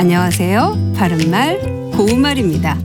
안녕하세요. 바른말 고운말입니다.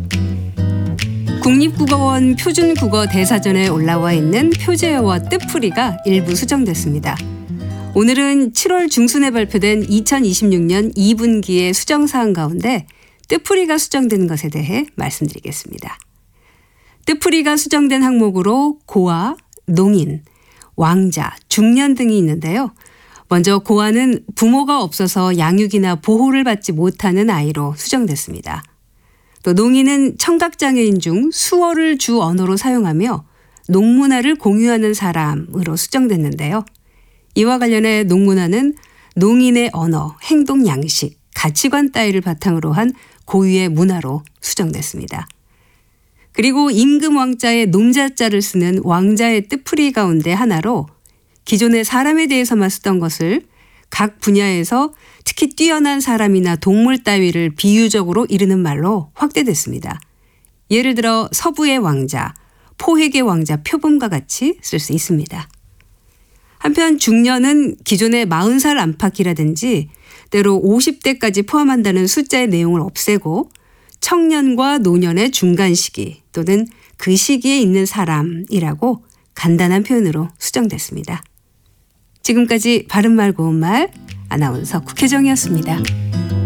국립국어원 표준국어 대사전에 올라와 있는 표제어와 뜻풀이가 일부 수정됐습니다. 오늘은 7월 중순에 발표된 2026년 2분기의 수정사항 가운데 뜻풀이가 수정된 것에 대해 말씀드리겠습니다. 뜻풀이가 수정된 항목으로 고아, 농인, 왕자, 중년 등이 있는데요. 먼저 고아는 부모가 없어서 양육이나 보호를 받지 못하는 아이로 수정됐습니다. 또 농인은 청각장애인 중 수어를 주 언어로 사용하며 농문화를 공유하는 사람으로 수정됐는데요. 이와 관련해 농문화는 농인의 언어, 행동 양식, 가치관 따위를 바탕으로 한 고유의 문화로 수정됐습니다. 그리고 임금왕자의 농자자를 쓰는 왕자의 뜻풀이 가운데 하나로 기존에 사람에 대해서만 쓰던 것을 각 분야에서 특히 뛰어난 사람이나 동물 따위를 비유적으로 이르는 말로 확대됐습니다. 예를 들어 서부의 왕자, 포획의 왕자 표범과 같이 쓸 수 있습니다. 한편 중년은 기존의 40살 안팎이라든지 때로 50대까지 포함한다는 숫자의 내용을 없애고 청년과 노년의 중간 시기 또는 그 시기에 있는 사람이라고 간단한 표현으로 수정됐습니다. 지금까지 바른말 고운말 아나운서 국혜정이었습니다.